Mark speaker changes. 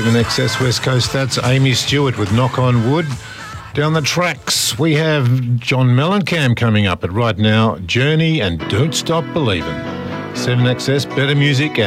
Speaker 1: 7XS West Coast. That's Amy Stewart with Knock on Wood. Down the tracks, we have John Mellencamp coming up, but right now, Journey and Don't Stop Believin'. 7XS, better music